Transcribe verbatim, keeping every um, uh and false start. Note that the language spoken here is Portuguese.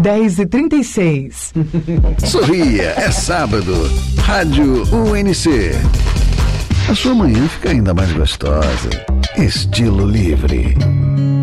dez e trinta e seis. Sorria, é sábado. Rádio U N C. A sua manhã fica ainda mais gostosa. Estilo livre.